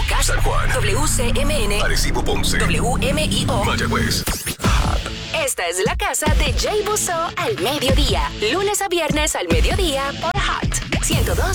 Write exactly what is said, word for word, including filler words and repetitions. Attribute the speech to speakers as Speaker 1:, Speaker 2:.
Speaker 1: Moca,
Speaker 2: San Juan,
Speaker 1: W C M N,
Speaker 2: Arecibo, Ponce,
Speaker 1: W M I O,
Speaker 2: Mayagüez.
Speaker 1: Esta es la casa de Jay Busso al mediodía. Lunes a viernes al mediodía por Hot ciento dos.